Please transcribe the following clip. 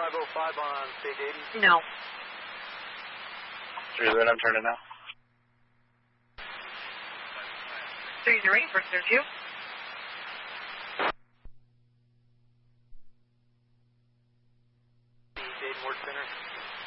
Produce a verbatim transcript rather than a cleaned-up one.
five oh five on stage eighty? No. Three lit, I'm turning now. Three zero eight, first interview. Dayton Work Center.